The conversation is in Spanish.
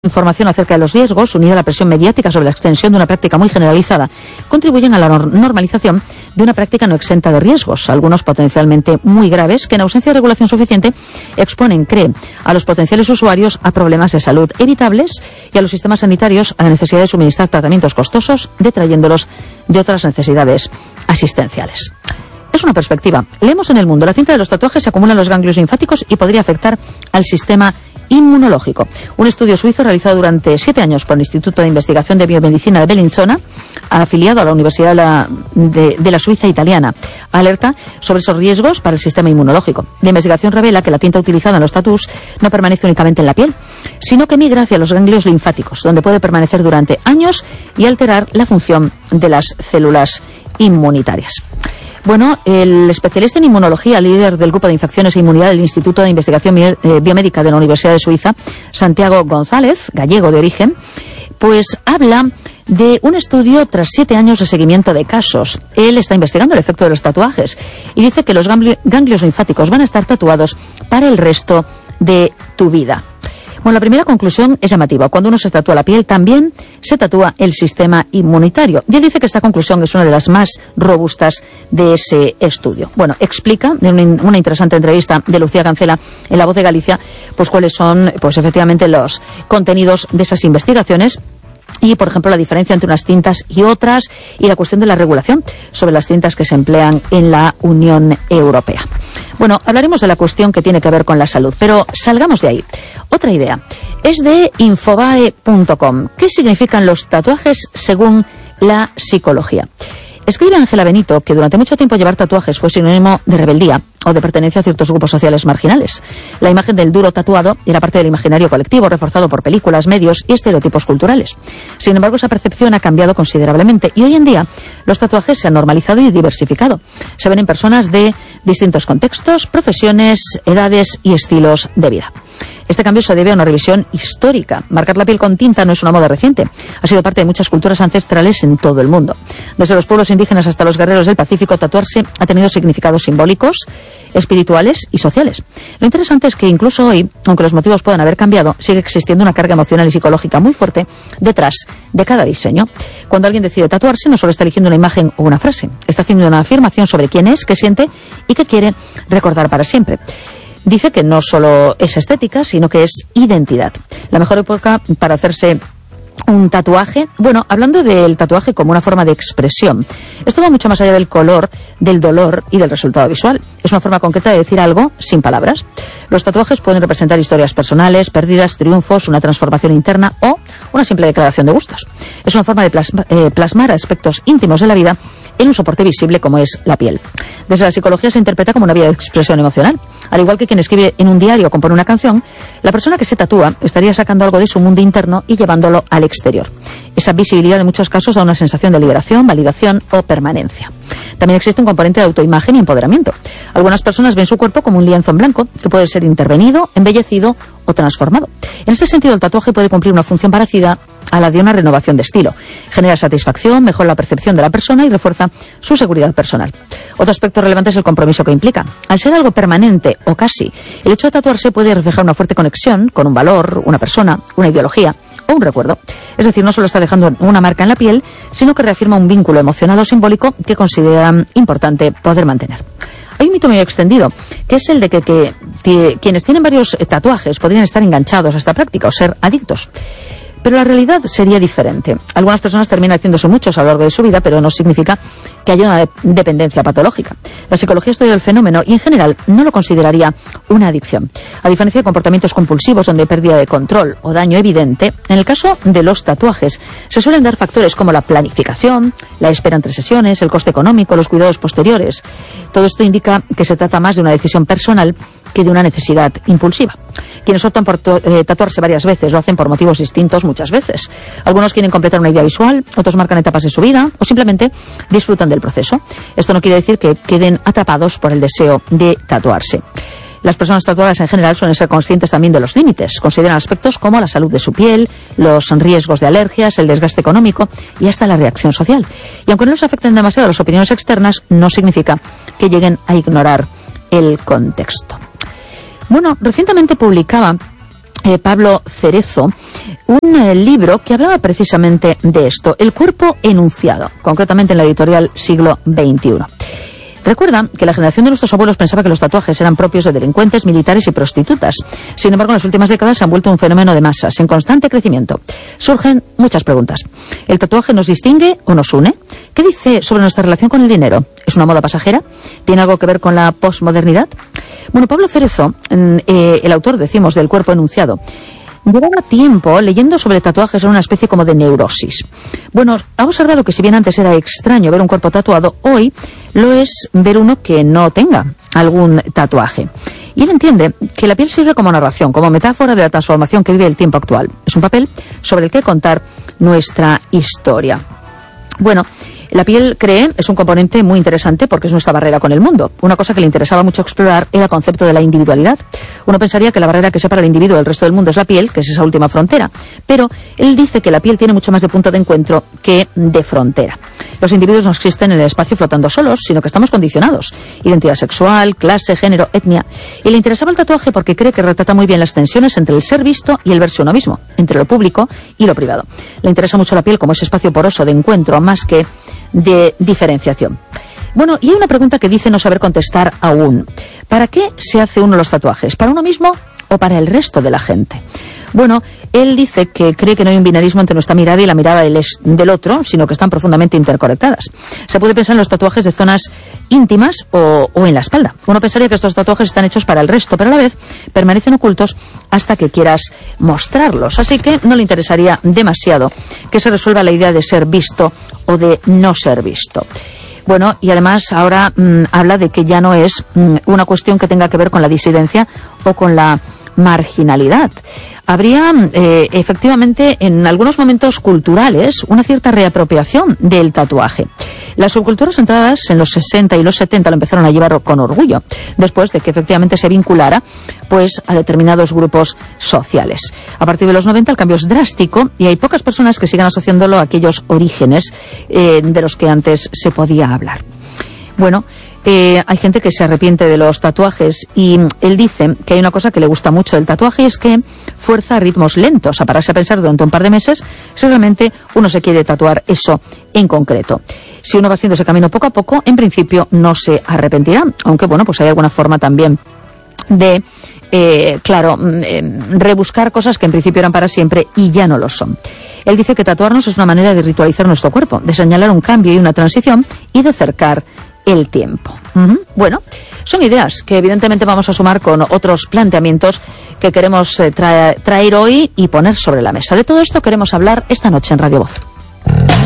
Información acerca de los riesgos, unida a la presión mediática sobre la extensión de una práctica muy generalizada, contribuyen a la normalización de una práctica no exenta de riesgos, algunos potencialmente muy graves, que en ausencia de regulación suficiente exponen, a los potenciales usuarios a problemas de salud evitables y a los sistemas sanitarios a la necesidad de suministrar tratamientos costosos, detrayéndolos de otras necesidades asistenciales. Es una perspectiva. Leemos en El Mundo: la tinta de los tatuajes se acumula en los ganglios linfáticos y podría afectar al sistema inmunológico. Un estudio suizo realizado durante 7 años por el Instituto de Investigación de Biomedicina de Bellinzona, afiliado a la Universidad de la Suiza italiana, alerta sobre esos riesgos para el sistema inmunológico. La investigación revela que la tinta utilizada en los tatús no permanece únicamente en la piel, sino que migra hacia los ganglios linfáticos, donde puede permanecer durante años y alterar la función de las células inmunitarias. Bueno, el especialista en inmunología, líder del grupo de infecciones e inmunidad del Instituto de Investigación Biomédica de la Universidad de Suiza, Santiago González, gallego de origen, pues habla de un estudio tras 7 años de seguimiento de casos. Él está investigando el efecto de los tatuajes y dice que los ganglios linfáticos van a estar tatuados para el resto de tu vida. Bueno, la primera conclusión es llamativa. Cuando uno se tatúa la piel, también se tatúa el sistema inmunitario. Y él dice que esta conclusión es una de las más robustas de ese estudio. Bueno, explica en una interesante entrevista de Lucía Cancela en La Voz de Galicia, pues cuáles son, pues efectivamente, los contenidos de esas investigaciones. Y, por ejemplo, la diferencia entre unas tintas y otras, y la cuestión de la regulación sobre las tintas que se emplean en la Unión Europea. Bueno, hablaremos de la cuestión que tiene que ver con la salud, pero salgamos de ahí. Otra idea es de Infobae.com. ¿Qué significan los tatuajes según la psicología? Escribe Ángela Benito que durante mucho tiempo llevar tatuajes fue sinónimo de rebeldía o de pertenencia a ciertos grupos sociales marginales. La imagen del duro tatuado era parte del imaginario colectivo, reforzado por películas, medios y estereotipos culturales. Sin embargo, esa percepción ha cambiado considerablemente y hoy en día los tatuajes se han normalizado y diversificado. Se ven en personas de distintos contextos, profesiones, edades y estilos de vida. Este cambio se debe a una revisión histórica. Marcar la piel con tinta no es una moda reciente. Ha sido parte de muchas culturas ancestrales en todo el mundo. Desde los pueblos indígenas hasta los guerreros del Pacífico, tatuarse ha tenido significados simbólicos, espirituales y sociales. Lo interesante es que incluso hoy, aunque los motivos puedan haber cambiado, sigue existiendo una carga emocional y psicológica muy fuerte detrás de cada diseño. Cuando alguien decide tatuarse, no solo está eligiendo una imagen o una frase, está haciendo una afirmación sobre quién es, qué siente y qué quiere recordar para siempre. Dice que no solo es estética, sino que es identidad. La mejor época para hacerse un tatuaje, bueno, hablando del tatuaje como una forma de expresión, esto va mucho más allá del color, del dolor y del resultado visual. Es una forma concreta de decir algo sin palabras. Los tatuajes pueden representar historias personales, pérdidas, triunfos, una transformación interna o una simple declaración de gustos. Es una forma de plasmar aspectos íntimos de la vida en un soporte visible como es la piel. Desde la psicología se interpreta como una vía de expresión emocional. Al igual que quien escribe en un diario o compone una canción, la persona que se tatúa estaría sacando algo de su mundo interno y llevándolo al exterior. Esa visibilidad en muchos casos da una sensación de liberación, validación o permanencia. También existe un componente de autoimagen y empoderamiento. Algunas personas ven su cuerpo como un lienzo en blanco que puede ser intervenido, embellecido o transformado. En este sentido, el tatuaje puede cumplir una función parecida a la de una renovación de estilo. Genera satisfacción, mejora la percepción de la persona y refuerza su seguridad personal. Otro aspecto relevante es el compromiso que implica. Al ser algo permanente o casi, el hecho de tatuarse puede reflejar una fuerte conexión con un valor, una persona, una ideología o un recuerdo. Es decir, no solo está dejando una marca en la piel, sino que reafirma un vínculo emocional o simbólico que considera importante poder mantener. Hay un mito muy extendido, que es el de que quienes tienen varios tatuajes podrían estar enganchados a esta práctica o ser adictos. Pero la realidad sería diferente. Algunas personas terminan haciéndose muchos a lo largo de su vida, pero no significa que haya una dependencia patológica. La psicología estudia el fenómeno y, en general, no lo consideraría una adicción. A diferencia de comportamientos compulsivos donde hay pérdida de control o daño evidente, en el caso de los tatuajes se suelen dar factores como la planificación, la espera entre sesiones, el coste económico, los cuidados posteriores. Todo esto indica que se trata más de una decisión personal que de una necesidad impulsiva. Quienes optan por tatuarse varias veces lo hacen por motivos distintos muchas veces. Algunos quieren completar una idea visual, otros marcan etapas de su vida o simplemente disfrutan del proceso. Esto no quiere decir que queden atrapados por el deseo de tatuarse. Las personas tatuadas en general suelen ser conscientes también de los límites. Consideran aspectos como la salud de su piel, los riesgos de alergias, el desgaste económico y hasta la reacción social. Y aunque no les afecten demasiado las opiniones externas, no significa que lleguen a ignorar el contexto. Bueno, recientemente publicaba Pablo Cerezo, un libro que hablaba precisamente de esto, El cuerpo enunciado, concretamente en la editorial Siglo XXI. Recuerda que la generación de nuestros abuelos pensaba que los tatuajes eran propios de delincuentes, militares y prostitutas. Sin embargo, en las últimas décadas se han vuelto un fenómeno de masas en constante crecimiento. Surgen muchas preguntas. ¿El tatuaje nos distingue o nos une? ¿Qué dice sobre nuestra relación con el dinero? ¿Es una moda pasajera? ¿Tiene algo que ver con la posmodernidad? Bueno, Pablo Cerezo, el autor, decimos, del cuerpo enunciado, llevaba tiempo leyendo sobre tatuajes en una especie como de neurosis. Bueno, ha observado que si bien antes era extraño ver un cuerpo tatuado, hoy lo es ver uno que no tenga algún tatuaje. Y él entiende que la piel sirve como narración, como metáfora de la transformación que vive el tiempo actual. Es un papel sobre el que contar nuestra historia. Bueno, la piel, cree, es un componente muy interesante porque es nuestra barrera con el mundo. Una cosa que le interesaba mucho explorar era el concepto de la individualidad. Uno pensaría que la barrera que separa al individuo del resto del mundo es la piel, que es esa última frontera. Pero él dice que la piel tiene mucho más de punto de encuentro que de frontera. Los individuos no existen en el espacio flotando solos, sino que estamos condicionados. Identidad sexual, clase, género, etnia. Y le interesaba el tatuaje porque cree que retrata muy bien las tensiones entre el ser visto y el verse uno mismo, entre lo público y lo privado. Le interesa mucho la piel como ese espacio poroso de encuentro, más que de diferenciación. Bueno, y hay una pregunta que dice no saber contestar aún. ¿Para qué se hace uno los tatuajes? ¿Para uno mismo o para el resto de la gente? Bueno, él dice que cree que no hay un binarismo entre nuestra mirada y la mirada del otro, sino que están profundamente interconectadas. Se puede pensar en los tatuajes de zonas íntimas o en la espalda. Uno pensaría que estos tatuajes están hechos para el resto, pero a la vez permanecen ocultos hasta que quieras mostrarlos. Así que no le interesaría demasiado que se resuelva la idea de ser visto o de no ser visto. Bueno, y además ahora habla de que ya no es una cuestión que tenga que ver con la disidencia o con la marginalidad. Habría efectivamente en algunos momentos culturales una cierta reapropiación del tatuaje. Las subculturas entradas en los 60 y los 70 lo empezaron a llevar con orgullo, después de que efectivamente se vinculara pues a determinados grupos sociales. A partir de los 90 el cambio es drástico y hay pocas personas que sigan asociándolo a aquellos orígenes de los que antes se podía hablar. Bueno, hay gente que se arrepiente de los tatuajes y él dice que hay una cosa que le gusta mucho del tatuaje y es que fuerza ritmos lentos, a pararse a pensar durante un par de meses si realmente uno se quiere tatuar eso en concreto. Si uno va haciendo ese camino poco a poco, en principio no se arrepentirá, aunque bueno, pues hay alguna forma también de rebuscar cosas que en principio eran para siempre y ya no lo son. Él dice que tatuarnos es una manera de ritualizar nuestro cuerpo, de señalar un cambio y una transición y de acercar el tiempo. Bueno, son ideas que evidentemente vamos a sumar con otros planteamientos que queremos traer hoy y poner sobre la mesa. De todo esto queremos hablar esta noche en Radio Voz.